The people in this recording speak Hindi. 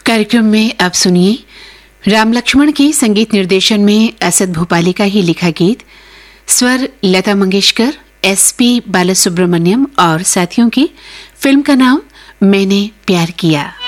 कार्यक्रम में आप सुनिए राम लक्ष्मण के संगीत निर्देशन में असद भोपाली का ही लिखा गीत, स्वर लता मंगेशकर, एसपी बालासुब्रमण्यम और साथियों की। फिल्म का नाम मैंने प्यार किया।